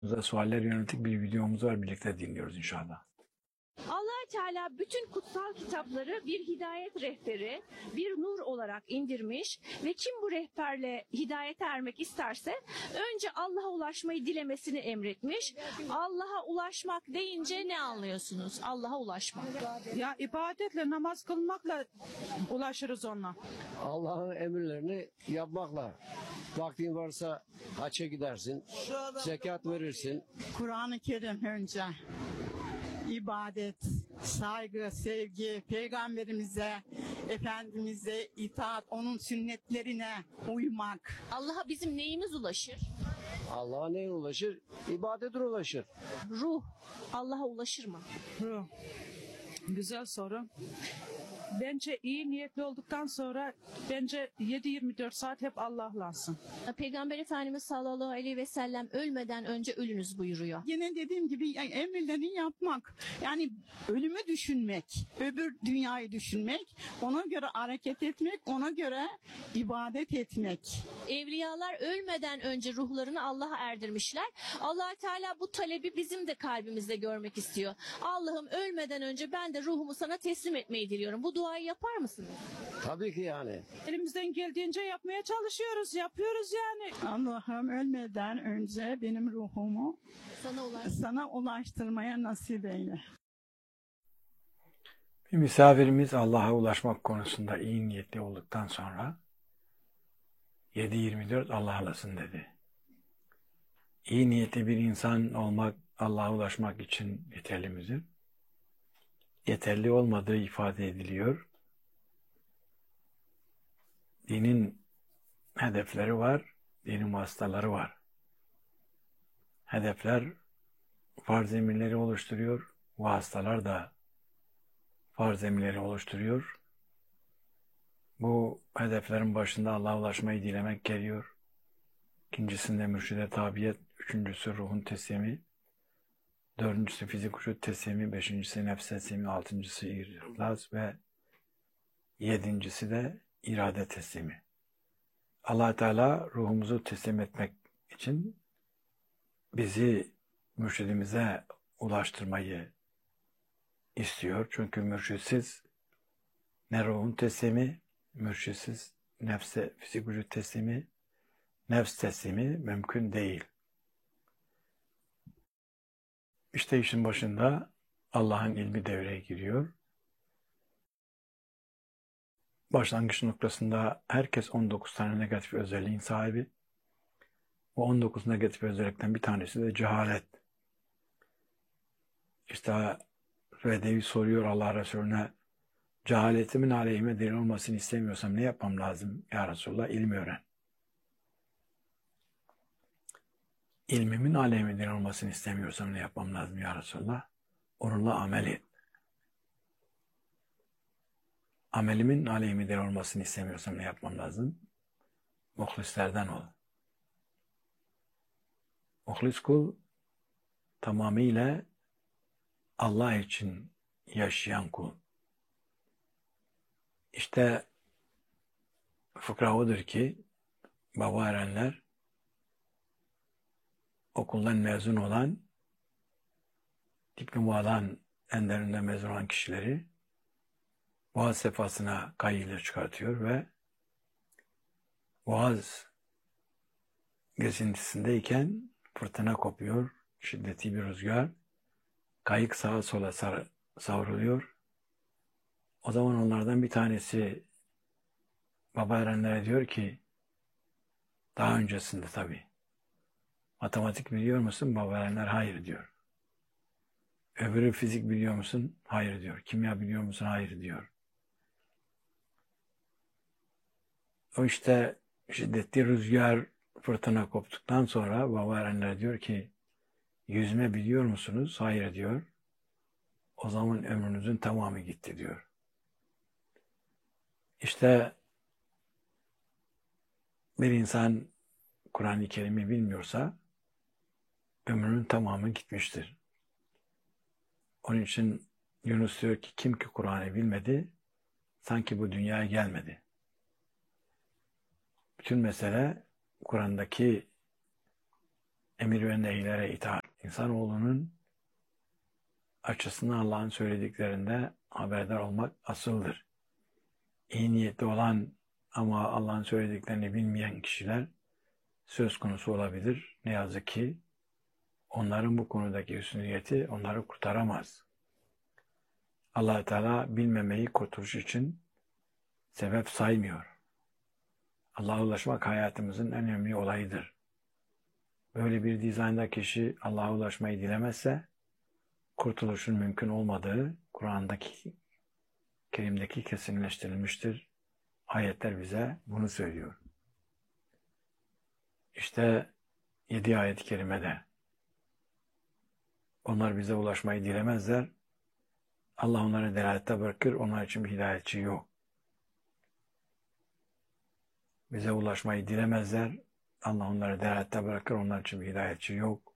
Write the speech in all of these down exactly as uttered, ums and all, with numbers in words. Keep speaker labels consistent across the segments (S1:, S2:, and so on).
S1: Sualler yönelik bir videomuz var. Birlikte dinliyoruz inşallah.
S2: Allah Teala bütün kutsal kitapları bir hidayet rehberi, bir nur olarak indirmiş ve kim bu rehberle hidayete ermek isterse önce Allah'a ulaşmayı dilemesini emretmiş. Allah'a ulaşmak deyince ne anlıyorsunuz? Allah'a ulaşmak.
S3: Ya ibadetle, namaz kılmakla ulaşırız ona.
S4: Allah'ın emirlerini yapmakla. Vaktin varsa hacca gidersin, zekat verirsin.
S5: Kur'an-ı Kerim önce. İbadet, saygı, sevgi, peygamberimize, Efendimiz'e itaat, onun sünnetlerine uymak.
S2: Allah'a bizim neyimiz ulaşır?
S4: Allah'a neye ulaşır? İbadet ulaşır.
S2: Ruh Allah'a ulaşır mı?
S3: Ruh. Güzel soru. Bence iyi niyetli olduktan sonra bence yedi yirmi dört saat hep Allah'lansın.
S2: Peygamber Efendimiz sallallahu aleyhi ve sellem ölmeden önce ölünüz buyuruyor.
S5: Yine dediğim gibi yani emirlerini yapmak. Yani ölümü düşünmek, öbür dünyayı düşünmek, ona göre hareket etmek, ona göre ibadet etmek.
S2: Evliyalar ölmeden önce ruhlarını Allah'a erdirmişler. Allah Teala bu talebi bizim de kalbimizde görmek istiyor. Allah'ım ölmeden önce ben de ruhumu sana teslim etmeyi diliyorum. Bu duayı yapar mısınız?
S4: Tabii ki yani.
S3: Elimizden geldiğince yapmaya çalışıyoruz, yapıyoruz yani.
S5: Allah'ım ölmeden önce benim ruhumu
S2: Sana ulaş.
S5: sana ulaştırmaya nasip eyle.
S1: Bir misafirimiz Allah'a ulaşmak konusunda iyi niyetli olduktan sonra yedi yirmi dört Allah'lasın dedi. İyi niyetli bir insan olmak Allah'a ulaşmak için yeterli midir? Yeterli olmadığı ifade ediliyor. Dinin hedefleri var, dinin vasıtaları var. Hedefler farz emirleri oluşturuyor, vasıtalar da farz emirleri oluşturuyor. Bu hedeflerin başında Allah'a ulaşmayı dilemek geliyor. İkincisinde mürşide tabiyet, üçüncüsü ruhun teslimi, dördüncüsü fizik vücut teslimi, beşincisi nefs teslimi, altıncısı ihlas ve yedincisi de irade teslimi. Allah Teala ruhumuzu teslim etmek için bizi mürşidimize ulaştırmayı istiyor. Çünkü mürşitsiz ne ruhun teslimi, mürşitsiz nefse, fizik vücut teslimi, nefs teslimi mümkün değil. İşte işin başında Allah'ın ilmi devreye giriyor. Başlangıç noktasında herkes on dokuz tane negatif özelliğin sahibi. Bu on dokuz negatif özellikten bir tanesi de cehalet. İşte Bedevi soruyor Allah Resulüne, cehaletimin aleyhime delil olmasını istemiyorsam ne yapmam lazım? Ya Resulullah, ilmi öğren. İlmimin aleyhime delil olmasını istemiyorsam ne yapmam lazım ya Resulullah? Onunla amel et. Amelimin aleyhime delil olmasını istemiyorsam ne yapmam lazım? Muhlislerden ol. Muhlis kul tamamıyla Allah için yaşayan kul. İşte fıkra odur ki baba erenler okuldan mezun olan, diploma alan, enderinde mezun olan kişileri Boğaz sefasına kayığıyla çıkartıyor ve Boğaz gezintisindeyken fırtına kopuyor, şiddetli bir rüzgar, kayık sağa sola sar, savruluyor. O zaman onlardan bir tanesi baba erenlere diyor ki, daha öncesinde tabii, matematik biliyor musun? Baba erenler hayır diyor. Öbürü fizik biliyor musun? Hayır diyor. Kimya biliyor musun? Hayır diyor. O işte şiddetli rüzgar, fırtına koptuktan sonra baba erenler diyor ki, yüzme biliyor musunuz? Hayır diyor. O zaman ömrünüzün tamamı gitti diyor. İşte bir insan Kur'an-ı Kerim'i bilmiyorsa ömrünün tamamı gitmiştir. Onun için Yunus diyor ki kim ki Kur'an'ı bilmedi sanki bu dünyaya gelmedi. Bütün mesele Kur'an'daki emir ve nehlere itaat. İnsanoğlunun açısından Allah'ın söylediklerinde haberdar olmak asıldır. İyi niyetli olan ama Allah'ın söylediklerini bilmeyen kişiler söz konusu olabilir. Ne yazık ki onların bu konudaki hüsnü niyeti onları kurtaramaz. Allah Teala bilmemeyi kurtuluş için sebep saymıyor. Allah'a ulaşmak hayatımızın en önemli olayıdır. Böyle bir dizaynda kişi Allah'a ulaşmayı dilemezse kurtuluşun mümkün olmadığı Kur'an'daki Kerim'deki kesinleştirilmiştir. Ayetler bize bunu söylüyor. İşte yedi ayet-i kerimede onlar bize ulaşmayı dilemezler. Allah onları delalette bırakır. Onlar için bir hidayetçi yok. Bize ulaşmayı dilemezler. Allah onları delalette bırakır. Onlar için bir hidayetçi yok.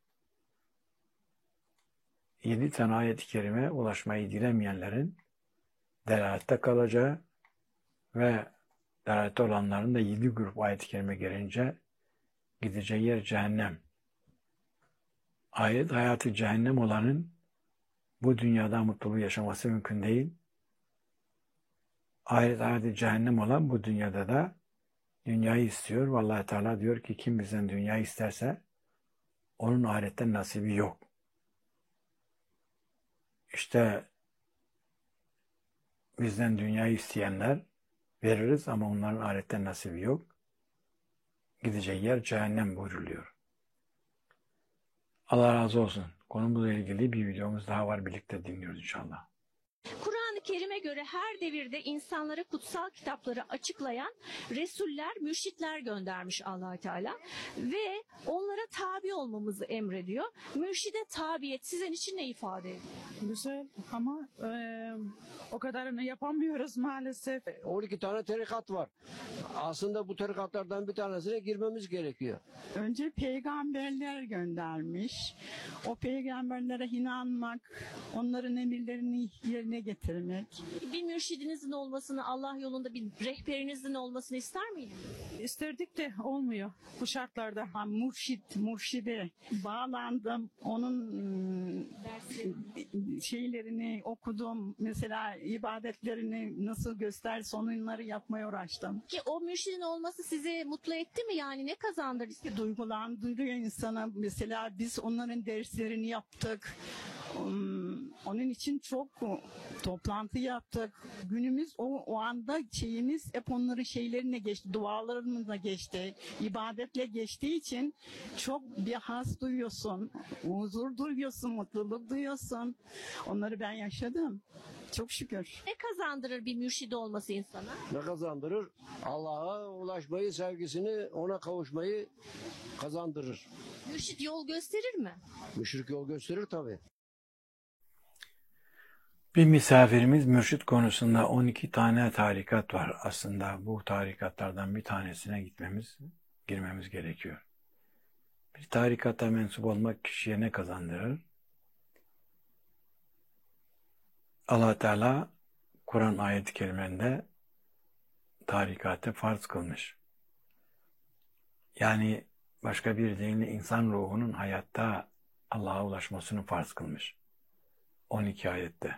S1: Yedi tane ayet-i kerime ulaşmayı dilemeyenlerin delalette kalacağı ve delalette olanların da yedi grup ayet-i kerime gelince gideceği yer cehennem. Ahiret hayatı cehennem olanın bu dünyada mutluluğu yaşaması mümkün değil. Ahiret hayatı cehennem olan bu dünyada da dünyayı istiyor. Vallahi Teala diyor ki kim bizden dünyayı isterse onun ahiretten nasibi yok. İşte bizden dünyayı isteyenler veririz ama onların ahiretten nasibi yok. Gideceği yer cehennem buyruluyor. Allah razı olsun. Konumuzla ilgili bir videomuz daha var. Birlikte dinliyoruz inşallah.
S2: Kur'an-ı Kerim'e göre her devirde insanlara kutsal kitapları açıklayan Resuller, mürşitler göndermiş Allah Teala ve onlara tabi olmamızı emrediyor. Mürşide tabiyet sizin için ne ifade ediyor?
S3: Güzel ama e, o kadarını yapamıyoruz maalesef.
S4: on iki tane tarikat var. Aslında bu tarikatlardan bir tanesine girmemiz gerekiyor.
S5: Önce peygamberler göndermiş. O peygamberlere inanmak, onların emirlerini yerine getirmek.
S2: Bir mürşidinizin olmasını, Allah yolunda bir rehberinizin olmasını ister miydiniz?
S3: İsterdik de olmuyor bu şartlarda.
S5: Ha, murşit, murşide bağlandım. Onun ım, şeylerini okudum. Mesela ibadetlerini nasıl gösterse onları yapmaya uğraştım.
S2: Ki o mürşidin olması sizi mutlu etti mi? Yani ne kazandırdı?
S5: Duygulandırıyor insana. Mesela biz onların derslerini yaptık. Um, Onun için çok toplantı yaptık. Günümüz o, o anda şeyimiz hep onların şeylerine geçti. Dualarımızla geçti. İbadetle geçtiği için çok bir haz duyuyorsun. Huzur duyuyorsun. Mutluluk duyuyorsun. Onları ben yaşadım. Çok şükür.
S2: Ne kazandırır bir mürşidi olması insana?
S4: Ne kazandırır? Allah'a ulaşmayı, sevgisini, ona kavuşmayı kazandırır.
S2: Mürşid yol gösterir mi?
S4: Müşrik yol gösterir tabii.
S1: Bir misafirimiz mürşit konusunda on iki tane tarikat var. Aslında bu tarikatlardan bir tanesine gitmemiz, girmemiz gerekiyor. Bir tarikata mensup olmak kişiye ne kazandırır? Allah Teala Kur'an ayet-i kerimelerinde tarikatı farz kılmış. Yani başka bir deyimle insan ruhunun hayatta Allah'a ulaşmasını farz kılmış. on iki ayette.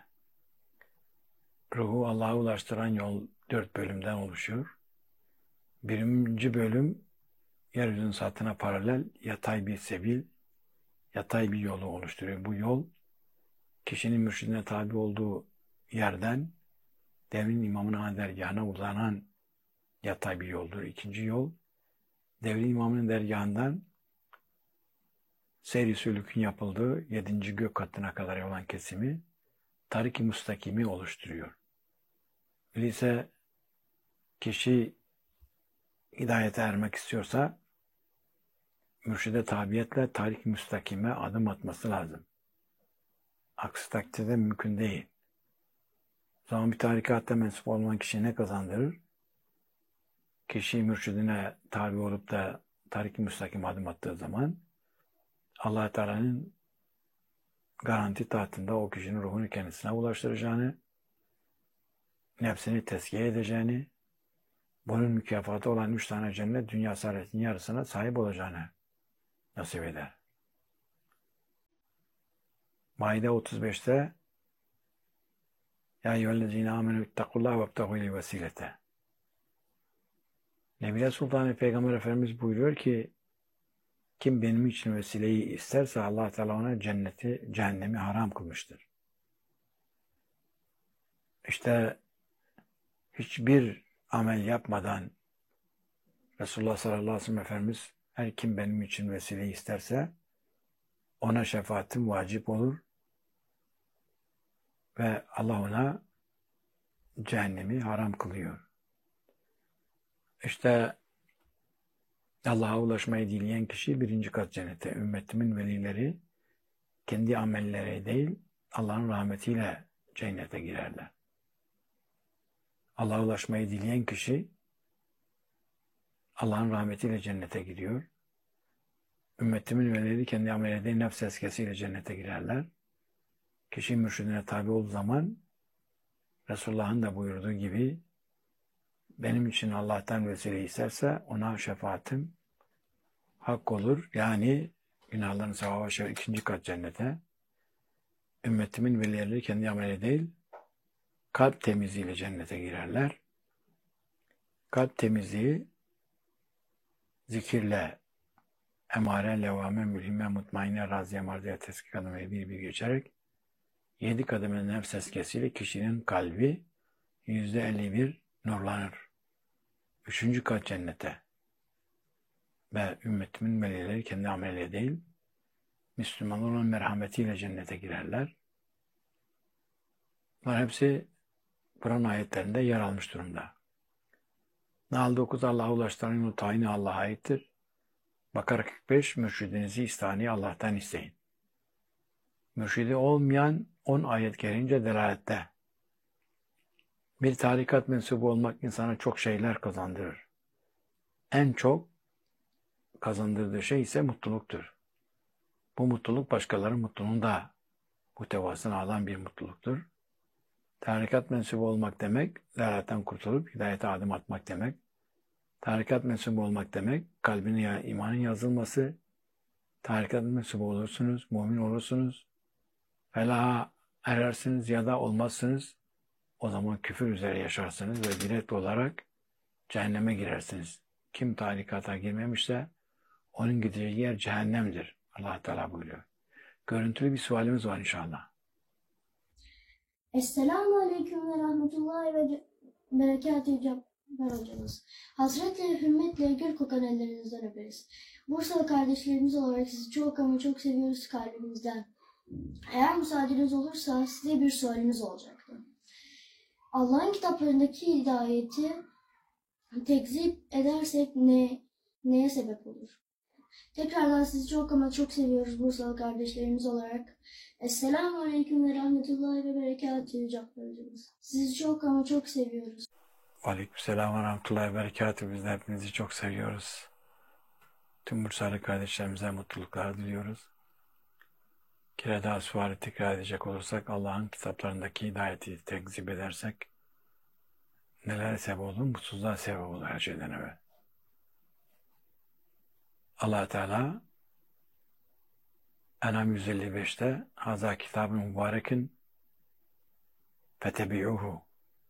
S1: Ruhu Allah'a ulaştıran yol dört bölümden oluşuyor. Birinci bölüm yeryüzünün sathına paralel yatay bir sebil, yatay bir yolu oluşturuyor. Bu yol kişinin mürşidine tabi olduğu yerden devrin imamının dergahına uzanan yatay bir yoldur. İkinci yol devrin imamının dergahından seyri sülükün yapıldığı yedinci gök katına kadar olan kesimi tarik-i müstakimi oluşturuyor. Öyleyse kişi hidayete ermek istiyorsa mürşide tabiyetle tarik-i müstakime adım atması lazım. Aksi takdirde mümkün değil. O zaman bir tarikatta mensup olman kişiye ne kazandırır? Kişi mürşidine tabi olup da tarik-i müstakim adım attığı zaman Allah Teala'nın garanti tahtında o kişinin ruhunu kendisine ulaştıracağını, nefsini tezkiye edeceğini, bunun mükafatı olan üç tane cennet dünya saadetinin yarısına sahip olacağını nasip eder. Maide otuz beşte Ya eyyühellezine amenü ittakullaha vebtegû vesilete. Nebile Sultan Peygamber Efendimiz buyuruyor ki kim benim için vesileyi isterse Allah Teala ona cenneti, cehennemi haram kılmıştır. İşte hiçbir amel yapmadan Resulullah sallallahu aleyhi ve sellem Efendimiz her kim benim için vesileyi isterse ona şefaatim vacip olur ve Allah ona cehennemi haram kılıyor. İşte Allah'a ulaşmayı dileyen kişi birinci kat cennete, ümmetimin velileri kendi amelleri değil Allah'ın rahmetiyle cennete girerler. Allah'a ulaşmayı dileyen kişi Allah'ın rahmetiyle cennete giriyor. Ümmetimin velileri kendi amelleri değil nefs eskisiyle cennete girerler. Kişi mürşidine tabi olduğu zaman Resulullah'ın da buyurduğu gibi benim için Allah'tan vesile isterse ona şefaatim hak olur. Yani günahların sevabı şer ikinci kat cennete. Ümmetimin velileri kendi ameli değil kalp temizliğiyle cennete girerler. Kalp temizliği zikirle, emare, levame, mülhime, mutmainne, raziye, mardiye, teskik adımıyla bir bir geçerek yedi kademe nefs eskisiyle kişinin kalbi yüzde elli bir nurlanır. Üçüncü kat cennete ve ümmetimin velileri kendi ameliyle değil, Müslümanların merhametiyle cennete girerler. Bunlar hepsi Kur'an ayetlerinde yer almış durumda. Nahl dokuz Allah'a ulaştıranın tayini Allah'a aittir. Bakara kırk beş mürşidinizi istani Allah'tan isteyin. Mürşidi olmayan on ayet gelince delalette. Bir tarikat mensubu olmak insana çok şeyler kazandırır. En çok kazandırdığı şey ise mutluluktur. Bu mutluluk başkalarının mutluluğunda muhtevasını alan bir mutluluktur. Tarikat mensubu olmak demek, delaletten kurtulup hidayete adım atmak demek. Tarikat mensubu olmak demek, kalbine imanın yazılması. Tarikat mensubu olursunuz, mümin olursunuz. Felaha erersiniz ya da olmazsınız. O zaman küfür üzere yaşarsınız ve direkt olarak cehenneme girersiniz. Kim tarikata girmemişse onun gideceği yer cehennemdir. Allah Teala buyuruyor. Görüntülü bir sualimiz var inşallah.
S6: Esselamu Aleyküm ve Rahmetullahi ve Berekatühü Cabbar hocamız. Hasretle, hürmetle gül kokan ellerinizden öperiz. Bursalı kardeşlerimiz olarak sizi çok ama çok seviyoruz kalbimizden. Eğer müsaadeniz olursa size bir sualimiz olacaktı. Allah'ın kitaplarındaki hidayeti tekzip edersek ne, neye sebep olur? Tekrardan sizi çok ama çok seviyoruz Bursalı kardeşlerimiz olarak. Esselamu Aleyküm ve Rahmetullahi ve Berekatühü Cabbar hocamız. Sizi çok ama çok seviyoruz.
S1: Aleykümselam ve Rahmetullahi ve Berekatühü. Biz de hepinizi çok seviyoruz. Tüm Bursalı kardeşlerimize mutluluklar diliyoruz. Bir kere daha suali tekrar edecek olursak Allah'ın kitaplarındaki hidayeti tekzip edersek neler sebep olur? Mutsuzluğa sebep olur her şeyden evvel. Allah Teala En'am yüz elli beşte Haza kitab-ı mübarekin fetebi'uhu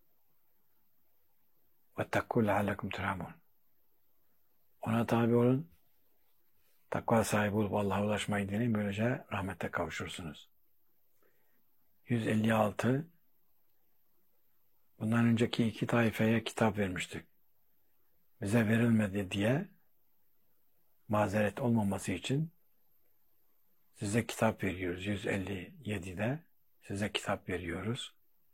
S1: vettekkû leallekum turhamun. Ona tabi olun, takva sahibi olup Allah'a ulaşmayı dileyin, böylece rahmete kavuşursunuz. yüz elli altı Bundan önceki iki taifeye kitap vermiştik. Bize verilmedi diye mazeret olmaması için size kitap veriyoruz. yüz elli yedide size kitap veriyoruz.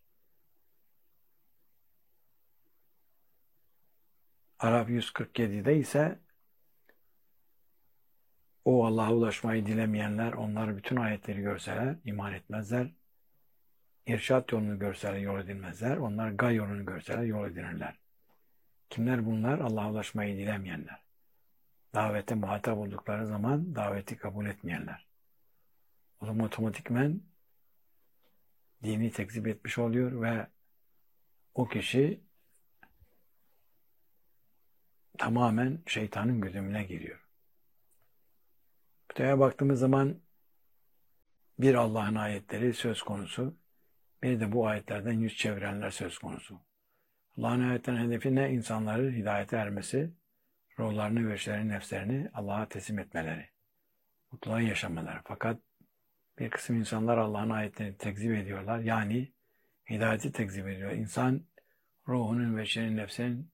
S1: Arap yüz kırk yedide ise o Allah'a ulaşmayı dilemeyenler, onlar bütün ayetleri görseler iman etmezler. İrşad yolunu görseler yol edilmezler. Onlar gay yolunu görseler yol edinirler. Kimler bunlar? Allah'a ulaşmayı dilemeyenler. Davete muhatap oldukları zaman daveti kabul etmeyenler. O zaman otomatikmen dini tekzip etmiş oluyor ve o kişi tamamen şeytanın güdümüne giriyor. Öteye baktığımız zaman bir Allah'ın ayetleri söz konusu, bir de bu ayetlerden yüz çevirenler söz konusu. Allah'ın ayetlerinin hedefi ne? İnsanları hidayete ermesi, ruhlarını ve işlerini, nefslerini Allah'a teslim etmeleri, mutluluğa yaşamaları. Fakat bir kısım insanlar Allah'ın ayetlerini tekzip ediyorlar. Yani hidayeti tekzip ediyor. İnsan ruhunun ve işlerinin, nefsinin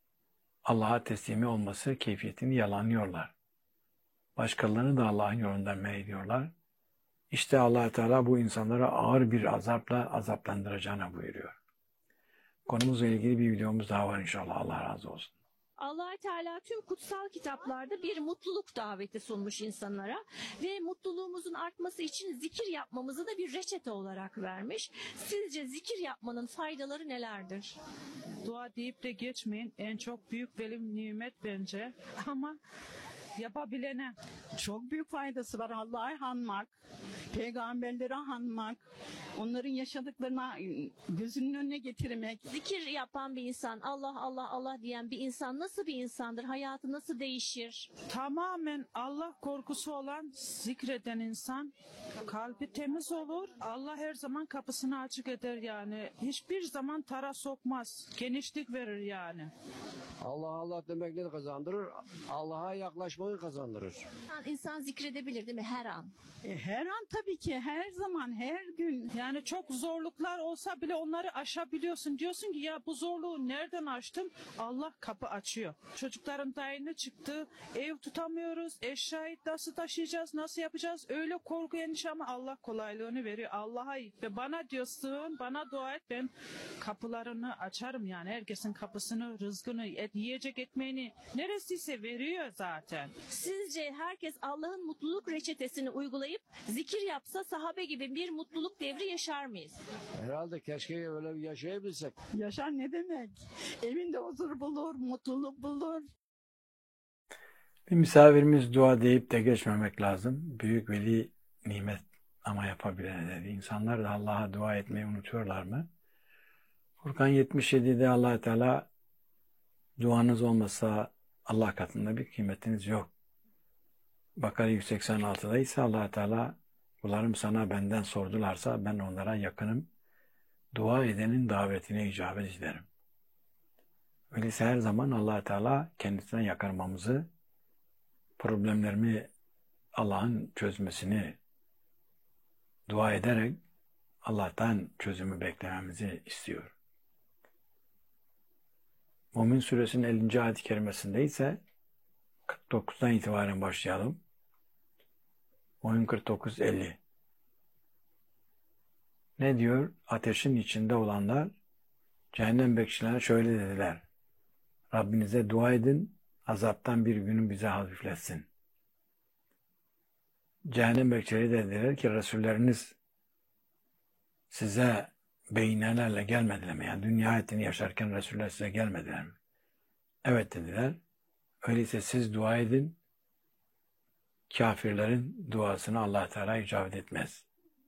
S1: Allah'a teslimi olması keyfiyetini yalanlıyorlar. Başkalarını da Allah'ın yolundan men ediyorlar. İşte Allah Teala bu insanlara ağır bir azapla azaplandıracağına buyuruyor. Konumuzla ilgili bir videomuz daha var inşallah. Allah razı olsun.
S2: Allah Teala tüm kutsal kitaplarda bir mutluluk daveti sunmuş insanlara ve mutluluğumuzun artması için zikir yapmamızı da bir reçete olarak vermiş. Sizce zikir yapmanın faydaları nelerdir?
S3: Dua deyip de geçmeyin. En çok büyük velim nimet bence. Ama yapabilene.
S5: Çok büyük faydası var. Allah'ı anmak, peygamberleri anmak, onların yaşadıklarına gözünün önüne getirmek.
S2: Zikir yapan bir insan, Allah Allah Allah diyen bir insan nasıl bir insandır? Hayatı nasıl değişir?
S3: Tamamen Allah korkusu olan zikreden insan kalbi temiz olur. Allah her zaman kapısını açık eder yani. Hiçbir zaman tara sokmaz. Genişlik verir yani.
S4: Allah Allah demek ne kazandırır? Allah'a yaklaşmayı kazandırır.
S2: İnsan zikredebilir değil mi her an?
S5: E, her an tabii ki, her zaman, her gün.
S3: Yani çok zorluklar olsa bile onları aşabiliyorsun. Diyorsun ki ya bu zorluğu nereden aştım? Allah kapı açıyor. Çocukların tayini çıktı. Ev tutamıyoruz. Eşyayı nasıl taşıyacağız? Nasıl yapacağız? Öyle korku endişe ama Allah kolaylığını veriyor. Allah'a ve bana diyorsun, bana dua et. Ben kapılarını açarım yani. Herkesin kapısını, rızkını, et, yiyecek ekmeğini neresiyse veriyor zaten.
S2: Sizce herkes Allah'ın mutluluk reçetesini uygulayıp zikir yapsa sahabe gibi bir mutluluk devri yaşar mıyız?
S4: Herhalde keşke öyle bir yaşayabilsek.
S5: Yaşar ne demek? Evinde huzur bulur, mutluluk bulur.
S1: Bir misafirimiz dua deyip de geçmemek lazım. Büyük veli nimet ama yapabilene dedi. İnsanlar da Allah'a dua etmeyi unutuyorlar mı? Furkan yetmiş yedi'de Allah Teala duanız olmasa Allah katında bir kıymetiniz yok. Bakara yüz seksen altı'da ise Allah Teala kullarım sana benden sordularsa ben onlara yakınım. Dua edenin davetine icabet ederim. Öyleyse her zaman Allah Teala kendisine yakınmamızı, problemlerimi Allah'ın çözmesini dua ederek Allah'tan çözümü beklememizi istiyor. Mümin Suresinin ellinci ayet-i kerimesinde ise kırk dokuz'dan itibaren başlayalım. Mümin kırk dokuz elli. Ne diyor? Ateşin içinde olanlar cehennem bekçilerine şöyle dediler. Rabbinize dua edin, azaptan bir günü bize hafifletsin. Cehennem bekçileri de dediler ki Resulleriniz size beyinelerle gelmediler mi? Yani dünya hayatını yaşarken Resuller size gelmediler mi? Evet dediler. Öyleyse siz dua edin. Kafirlerin duasını Allah Teala icabet etmez.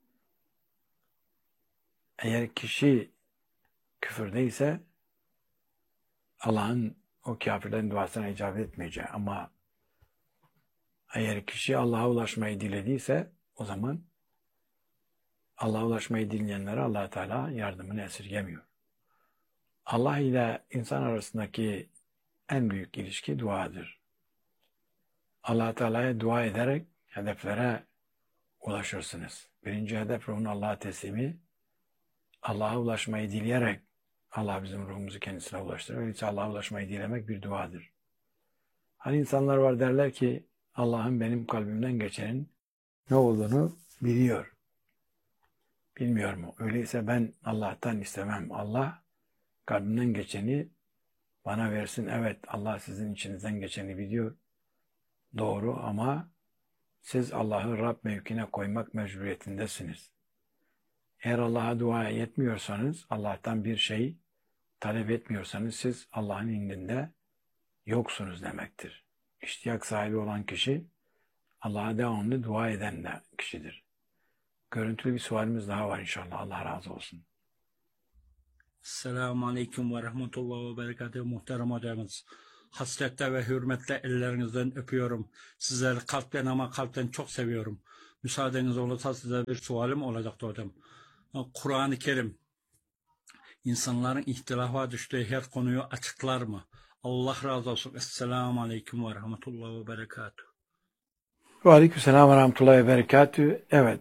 S1: Eğer kişi küfürdeyse Allah'ın o kafirlerin duasına icabet etmeyeceği. Ama eğer kişi Allah'a ulaşmayı dilediyse o zaman Allah'a ulaşmayı dileyenlere Allah Teala yardımını esirgemiyor. Allah ile insan arasındaki en büyük ilişki duadır. Allah Teala'ya dua ederek hedeflere ulaşırsınız. Birinci hedef ruhun Allah'a teslimi. Allah'a ulaşmayı dileyerek Allah bizim ruhumuzu kendisine ulaştırır. Öyleyse Allah'a ulaşmayı dilemek bir duadır. Hani insanlar var derler ki Allah'ın benim kalbimden geçenin ne olduğunu biliyor. Bilmiyor mu? Öyleyse ben Allah'tan istemem. Allah kalbimden geçeni bana versin. Evet Allah sizin içinizden geçeni biliyor. Doğru ama siz Allah'ı Rab mevkine koymak mecburiyetindesiniz. Eğer Allah'a dua etmiyorsanız, Allah'tan bir şey talep etmiyorsanız siz Allah'ın indinde yoksunuz demektir. İştiyak sahibi olan kişi Allah'a devamlı dua eden de kişidir. Görüntülü bir sualimiz daha var inşallah. Allah razı olsun.
S7: Selamun Aleyküm ve Rahmetullah ve Berekatuhu muhterem hocamız. Hasretle ve hürmetle ellerinizden öpüyorum. Sizleri kalpten ama kalpten çok seviyorum. Müsaadeniz olursa size bir sualim olacaktı hocam. Kur'an-ı Kerim insanların ihtilafa düştüğü her konuyu açıklar mı? Allah razı olsun. Esselamu Aleyküm ve Rahmetullahi ve Berekatuhu.
S1: Ve aleykümselam ve rahmetullahi ve berekatühü. Evet.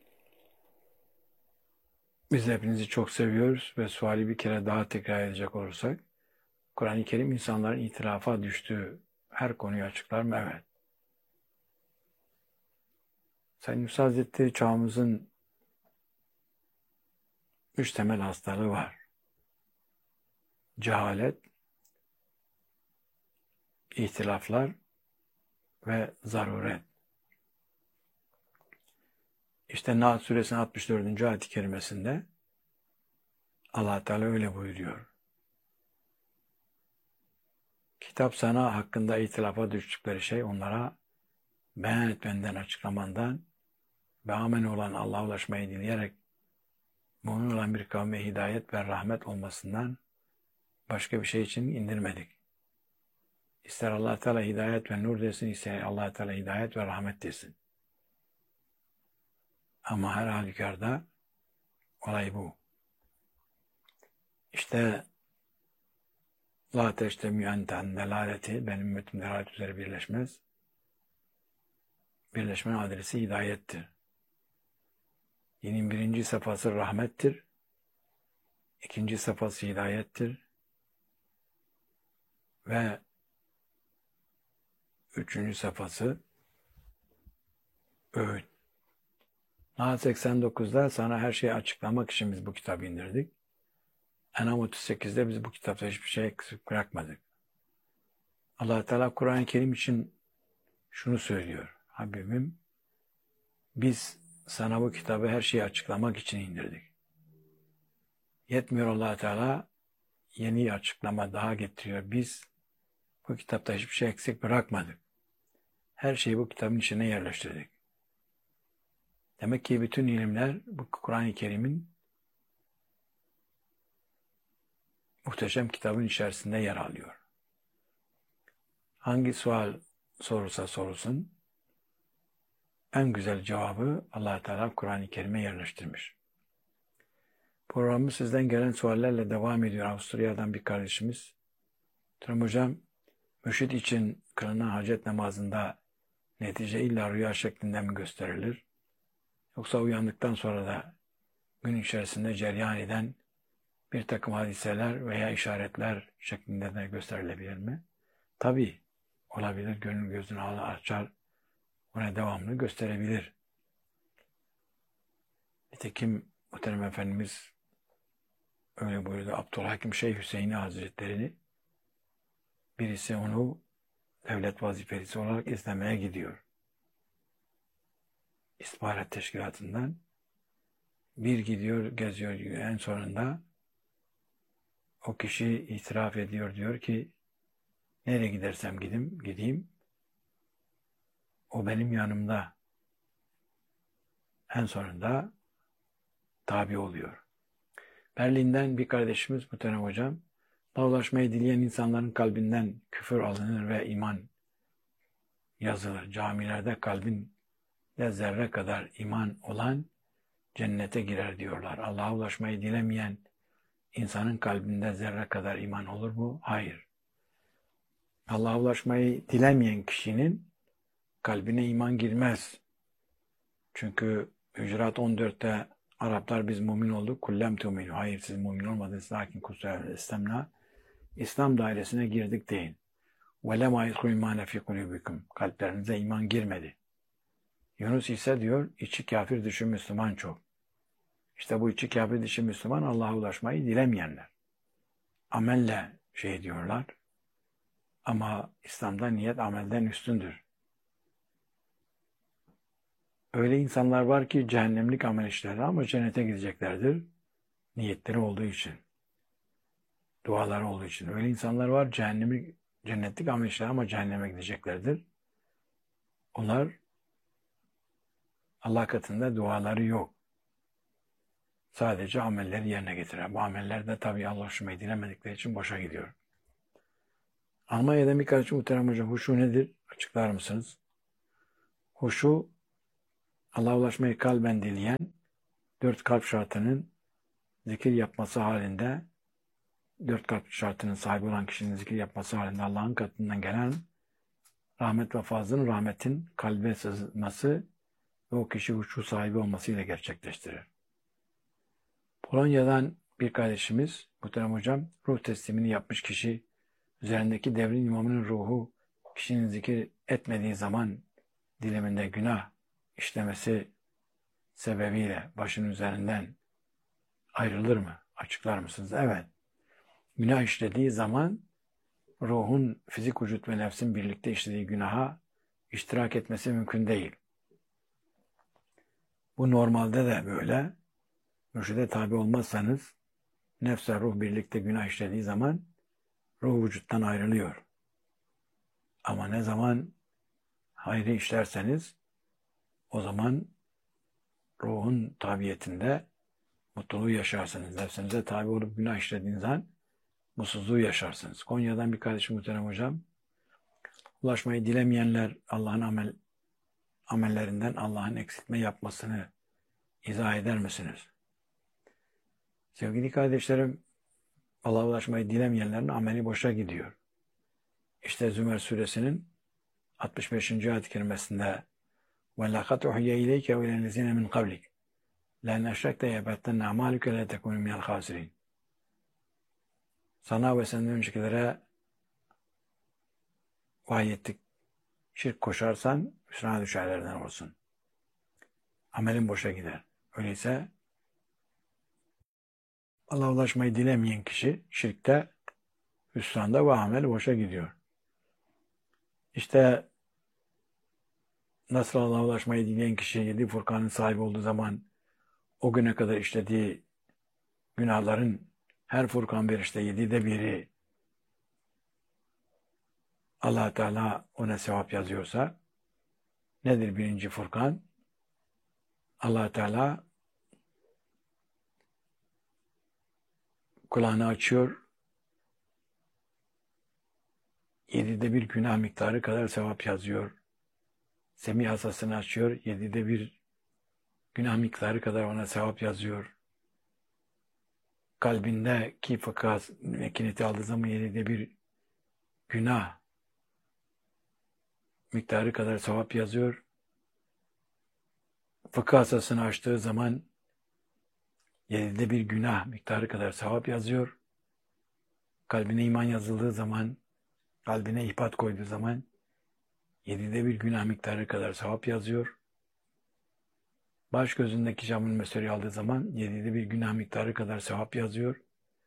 S1: Biz hepinizi çok seviyoruz ve suali bir kere daha tekrar edecek olursak, Kur'an-ı Kerim insanların ihtilafa düştüğü her konuyu açıklar mı? Evet. Sayın Yusuf Hazretleri çağımızın üç temel hastalığı var. Cehalet, ihtilaflar ve zaruret. İşte Nahl Suresinin altmış dördüncü ayet-i kerimesinde Allah Teala öyle buyuruyor. Kitap sana hakkında ihtilafa düştükleri şey onlara beyan etmenden, açıklamandan ve amen olan Allah'a ulaşmayı dileyerek mümin olan bir kavme hidayet ve rahmet olmasından başka bir şey için indirmedik. İster Allah Teala hidayet ve nur desin, ister Allah Teala hidayet ve rahmet desin. Ama her halükarda olay bu. İşte la teştemü enten delaleti, benim ümmetim delalet üzere birleşmez. Birleşmenin adresi hidayettir. Dinin birinci safhası rahmettir. İkinci safhası hidayettir. Ve üçüncü safhası öğüt. Nahl seksen dokuzda sana her şeyi açıklamak için biz bu kitabı indirdik. En'am otuz sekizde biz bu kitapta hiçbir şey eksik bırakmadık. Allah Teala Kur'an-ı Kerim için şunu söylüyor. Habibim, biz sana bu kitabı her şeyi açıklamak için indirdik. Yetmiyor, Allah Teala yeni açıklama daha getiriyor. Biz bu kitapta hiçbir şey eksik bırakmadık. Her şeyi bu kitabın içine yerleştirdik. Demek ki bütün ilimler bu Kur'an-ı Kerim'in muhteşem kitabın içerisinde yer alıyor. Hangi sual sorulsa sorulsun, en güzel cevabı Allah Teala Kur'an-ı Kerim'e yerleştirmiş. Programımız sizden gelen suallerle devam ediyor. Avusturya'dan bir kardeşimiz. Turam Hocam, mürşid için kılınan hacet namazında netice illa rüya şeklinde mi gösterilir? Yoksa uyandıktan sonra da gün içerisinde cereyan eden bir takım hadiseler veya işaretler şeklinde de gösterilebilir mi? Tabii olabilir. Gönül gözünü açar. Buna devamlı gösterebilir. Nitekim Muhterem Efendimiz öyle buyurdu. Abdülhakim Şeyh Hüseyin'i Hazretleri'ni birisi onu devlet vazifelisi olarak izlemeye gidiyor. İstihbarat teşkilatından bir gidiyor, geziyor. En sonunda o kişi itiraf ediyor, diyor ki nereye gidersem gideyim, gideyim o benim yanımda. En sonunda tabi oluyor. Berlin'den bir kardeşimiz Muhterem Hocam, Allah'a ulaşmayı dileyen insanların kalbinden küfür alınır ve iman yazılır. Camilerde kalbin de zerre kadar iman olan cennete girer diyorlar. Allah'a ulaşmayı dilemeyen insanın kalbinde zerre kadar iman olur mu? Hayır. Allah'a ulaşmayı dilemeyen kişinin kalbine iman girmez. Çünkü Hücurat on dörtte Araplar biz mümin olduk. Kullem tu'minu. Hayır, siz mümin olmadınız. Lakin kusura istemna. İslam dairesine girdik deyin. Ve lem ayetku imane fi kulubikum. Kalplerinize iman girmedi. Yunus ise diyor içi kafir dışı Müslüman çok. İşte bu içi kafir dışı Müslüman Allah'a ulaşmayı dilemeyenler. Amelle şey diyorlar. Ama İslam'da niyet amelden üstündür. Öyle insanlar var ki cehennemlik amel işlerler ama cennete gideceklerdir. Niyetleri olduğu için. Duaları olduğu için. Öyle insanlar var cehennemlik, cennetlik amel işlerler ama cehenneme gideceklerdir. Onlar Allah katında duaları yok. Sadece amelleri yerine getiren. Bu ameller de tabii Allah hoşuma dilemedikleri için boşa gidiyor. Almanya'da bir kardeşim muhterem hocam, huşu nedir? Açıklar mısınız? Huşu, Allah'a ulaşmayı kalben dileyen, dört kalp şartının zikir yapması halinde, dört kalp şartının sahibi olan kişinin zikir yapması halinde Allah'ın katından gelen rahmet ve fazlın, rahmetin kalbe sızması ve o kişi huşu sahibi olmasıyla gerçekleştirir. Polonya'dan bir kardeşimiz, muhterem hocam, ruh teslimini yapmış kişi, üzerindeki devrin imamının ruhu, kişinin zikir etmediği zaman diliminde günah işlemesi sebebiyle başının üzerinden ayrılır mı? Açıklar mısınız? Evet. Günah işlediği zaman ruhun, fizik vücut ve nefsin birlikte işlediği günaha iştirak etmesi mümkün değil. Bu normalde de böyle. Mürşide tabi olmazsanız nefs ve ruh birlikte günah işlediği zaman ruh vücuttan ayrılıyor. Ama ne zaman hayrı işlerseniz o zaman ruhun tabiyetinde mutluluğu yaşarsınız. Nefsinize tabi olup günah işlediğiniz an mutsuzluğu yaşarsınız. Konya'dan bir kardeşim muhterem hocam, ulaşmayı dilemeyenler Allah'ın amel, amellerinden Allah'ın eksiltme yapmasını izah eder misiniz? Sevgili kardeşlerim, Allah'a ulaşmayı dilemeyenlerin ameli boşa gidiyor. İşte Zümer suresinin altmış beşinci ayet-i kerimesinde وَلَقَدْ اُحْيَ اِلَيْكَ وَاِلَى الَّذِينَ مِنْ قَبْلِكَ لَاَنْ اَشْرَكْتَ يَبَتَّنَّ اَعْمَالُكَ لَا تَكُونُ مِنَ الْخَاسِرِينَ. Sana ve senden öncekilere vahiy ettik. Şirk koşarsan hüsrana düşerlerden olsun. Amelin boşa gider. Öyleyse Allah'a ulaşmayı dilemeyen kişi şirkte, hüsranda ve amel boşa gidiyor. İşte nasıl Allah'a ulaşmayı dileyen kişi yedi Furkan'ın sahibi olduğu zaman o güne kadar işlediği günahların her Furkan bir işte yedide biri Allah Teala ona sevap yazıyorsa nedir birinci Furkan? Allah Teala kulağını açıyor, yedide bir günah miktarı kadar sevap yazıyor. Semih asasını açıyor, yedide bir günah miktarı kadar ona sevap yazıyor. Kalbindeki fıkha mekineti aldığı zaman yedide bir günah miktarı kadar sevap yazıyor. Fıkıh asasını açtığı zaman yedide bir günah miktarı kadar sevap yazıyor. Kalbine iman yazıldığı zaman, kalbine ihbat koyduğu zaman yedide bir günah miktarı kadar sevap yazıyor. Baş gözündeki camın mesleği aldığı zaman yedide bir günah miktarı kadar sevap yazıyor.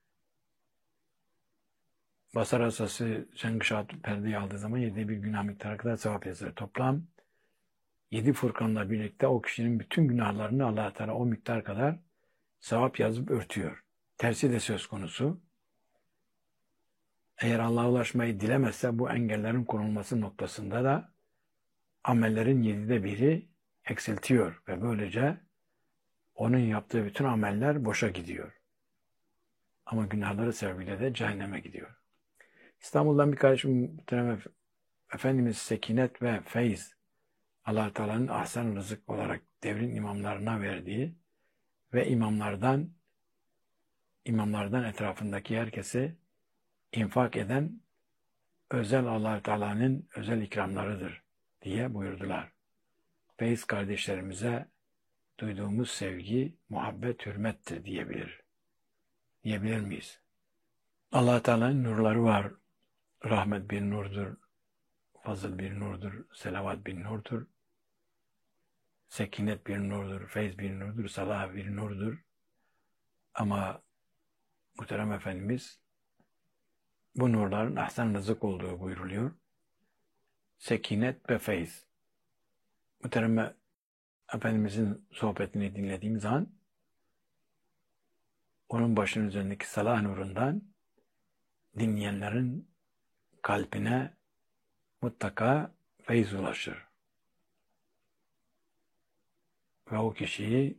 S1: Basar asası şengışat perdeyi aldığı zaman yedide bir günah miktarı kadar sevap yazıyor. Toplam yedi Furkan'la birlikte o kişinin bütün günahlarını Allah Teala o miktar kadar sevap yazıp örtüyor. Tersi de söz konusu. Eğer Allah'a ulaşmayı dilemezse bu engellerin konulması noktasında da amellerin yedide biri eksiltiyor ve böylece onun yaptığı bütün ameller boşa gidiyor. Ama günahları sebebiyle de cehenneme gidiyor. İstanbul'dan bir kardeşim Efendimiz sekinet ve feyz Allah Teala'nın ahsen rızık olarak devrin imamlarına verdiği ve imamlardan imamlardan etrafındaki herkesi infak eden özel Allah Teala'nın özel ikramlarıdır diye buyurdular. Feyz kardeşlerimize duyduğumuz sevgi, muhabbet, hürmettir diyebilir. Diyebilir miyiz? Allah Teala'nın nurları var. Rahmet bir nurdur. Fazıl bir nurdur. Selavat bir nurdur. Sekinet bir nurdur. Feyz bir nurdur. Salah bir nurdur. Ama muhterem Efendimiz bu nurların ahsen rızık olduğu buyuruluyor. Sekinet ve feyz. Muhterem Efendimizin sohbetini dinlediğim zaman onun başının üzerindeki salah nurundan dinleyenlerin kalbine mutlaka feyz ulaşır. Ve o kişiyi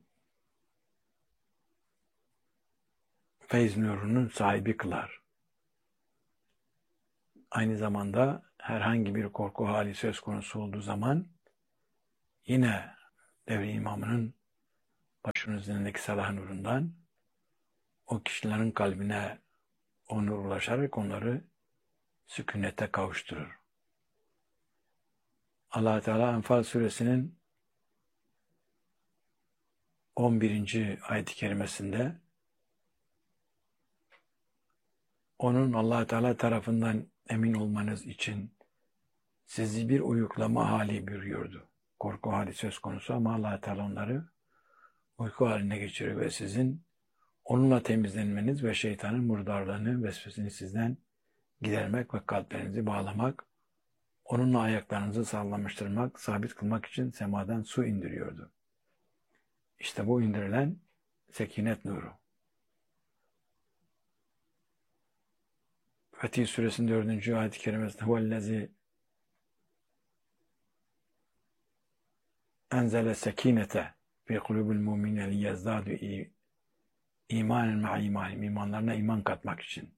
S1: feyz nurunun sahibi kılar. aynı zamanda herhangi bir korku hali söz konusu olduğu zaman yine devri imamının başının üzerindeki salah nurundan o kişilerin kalbine o nur ulaşarak onları sükunete kavuşturur. Allah Teala Enfal suresinin on birinci ayet-i kerimesinde onun Allah Teala tarafından emin olmanız için sizi bir uyuklama hali bürüyordu. Korku hali söz konusu ama Allah Teala onları uyku haline geçiriyor ve sizin onunla temizlenmeniz ve şeytanın murdarlığını, vesvesini sizden gidermek ve kalplerinizi bağlamak, onunla ayaklarınızı sağlamlaştırmak, sabit kılmak için semadan su indiriyordu. İşte bu indirilen sekinet nuru. Fetih Suresinin dördüncü ayet-i kerimesinde huvellezî enzele sekinete fi kulubul mu'minine liyezdâdu imanen ma'a imanim. İmanlarına iman katmak için.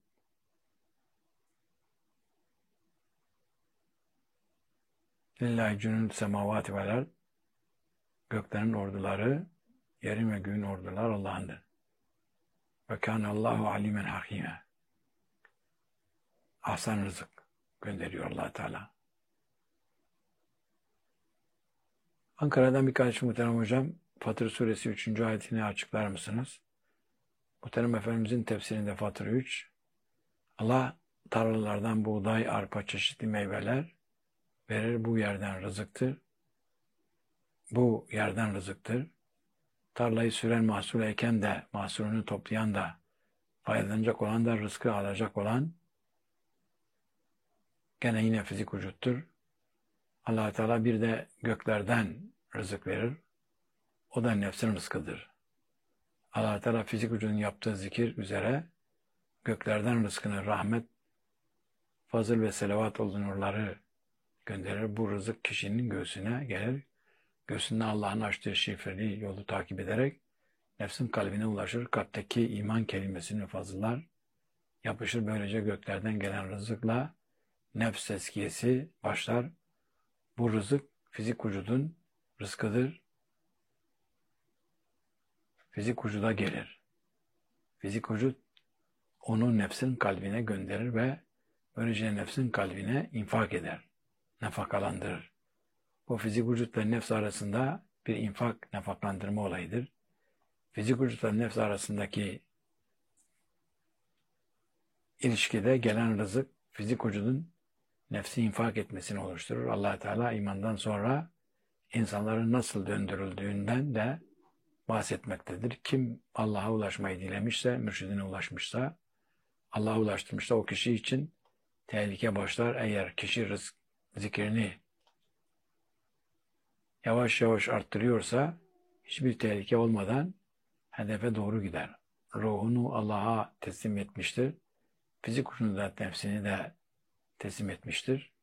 S1: Lillahi cunûd semâvâti vel ard. Göklerin orduları, yerin ve göğün orduları Allah'ındır. Ve kânallâhu alîmen hakîme. Ahsan rızık gönderiyor Allah Teala. Ankara'dan birkaç muhterem hocam, Fatır Suresi üçüncü ayetini açıklar mısınız? Muhterem Efendimizin tefsirinde Fatır üç, Allah tarlalardan buğday, arpa, çeşitli meyveler verir, bu yerden rızıktır. Bu yerden rızıktır. Tarlayı süren mahsul eken de, mahsulünü toplayan da, faydalanacak olan da, rızkı alacak olan gene yine fizik vücuttur. Allah Teala bir de göklerden rızık verir. O da nefsin rızkıdır. Allah Teala fizik vücudun yaptığı zikir üzere göklerden rızkını, rahmet, fazıl ve selavat olduğu nurları gönderir. Bu rızık kişinin göğsüne gelir. Göğsünde Allah'ın açtığı şifreli yolu takip ederek nefsin kalbine ulaşır. Kalpteki iman kelimesini fazıllar. Yapışır, böylece göklerden gelen rızıkla nefs tezkiyesi başlar. Bu rızık fizik vücudun rızkıdır. Fizik vücuda gelir. Fizik vücut onu nefsin kalbine gönderir ve böylece nefsin kalbine infak eder. Nafakalandırır. Bu fizik vücutla nefs arasında bir infak, nafaklandırma olayıdır. Fizik vücutla nefs arasındaki ilişkide gelen rızık fizik vücudun nefsi infak etmesini oluşturur. Allah Teala imandan sonra insanların nasıl döndürüldüğünden de bahsetmektedir. Kim Allah'a ulaşmayı dilemişse, mürşidine ulaşmışsa, Allah'a ulaştırmışsa o kişi için tehlike başlar. Eğer kişi rızk zikrini yavaş yavaş arttırıyorsa hiçbir tehlike olmadan hedefe doğru gider. Ruhunu Allah'a teslim etmiştir. Fizik ucunu da, nefsini de teslim etmiştir.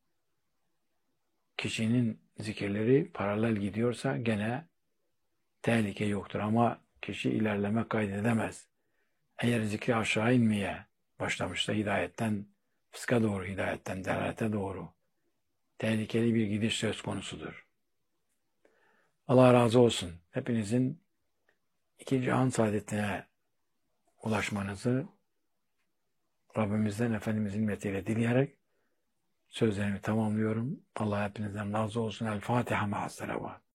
S1: Kişinin zikirleri paralel gidiyorsa gene tehlike yoktur ama kişi ilerleme kaydedemez. Eğer zikri aşağı inmeye başlamışsa hidayetten fıska doğru, hidayetten delalete doğru tehlikeli bir gidiş söz konusudur. Allah razı olsun. Hepinizin iki cihan saadetine ulaşmanızı Rabbimizden, Efendimizin himmetiyle dileyerek sözlerimi tamamlıyorum. Allah hepinizden razı olsun. El Fatiha ma'as salavat.